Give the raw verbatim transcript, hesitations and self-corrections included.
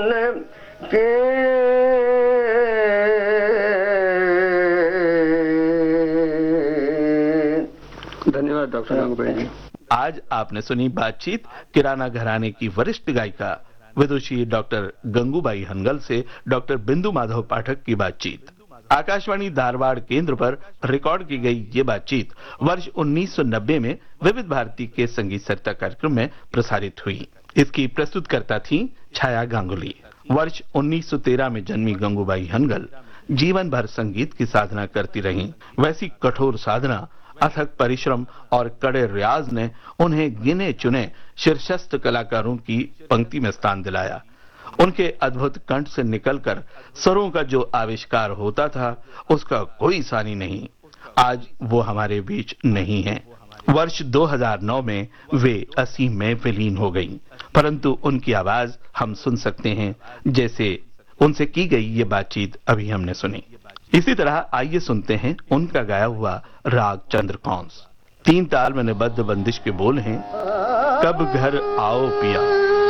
के धन्यवाद डॉक्टर गंगूबाई जी। आज आपने सुनी बातचीत किराना घराने की वरिष्ठ गायिका विदुषी डॉक्टर गंगूबाई हनगल से डॉक्टर बिंदु माधव पाठक की बातचीत। आकाशवाणी धारवाड़ केंद्र पर रिकॉर्ड की गई ये बातचीत वर्ष उन्नीस सौ नब्बे में विविध भारती के संगीत सरिता कार्यक्रम में प्रसारित हुई। इसकी प्रस्तुतकर्ता थी छाया गांगुली। वर्ष उन्नीस सौ तेरह में जन्मी गंगूबाई हनगल जीवन भर संगीत की साधना करती रहीं। वैसी कठोर साधना, अथक परिश्रम और कड़े रियाज ने उन्हें गिने चुने शीर्षस्थ कलाकारों की पंक्ति में स्थान दिलाया। उनके अद्भुत कंठ से निकलकर स्वरों का जो आविष्कार होता था, उसका कोई सानी नहीं। आज वो हमारे बीच नहीं है। वर्ष दो हज़ार नौ में वे असीम में विलीन हो गईं, परंतु उनकी आवाज हम सुन सकते हैं, जैसे उनसे की गई ये बातचीत अभी हमने सुनी। इसी तरह आइए सुनते हैं उनका गाया हुआ राग चंद्रकौंस। तीन ताल में निबद्ध बंदिश के बोल हैं, कब घर आओ पिया।